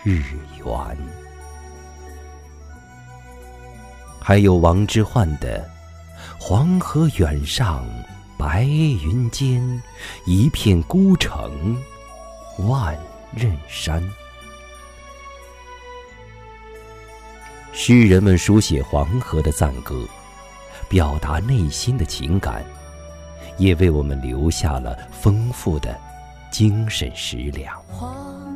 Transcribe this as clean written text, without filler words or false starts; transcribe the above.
日圆。还有王之涣的黄河远上白云间，一片孤城万仞山。诗人们书写黄河的赞歌，表达内心的情感，也为我们留下了丰富的精神食粮。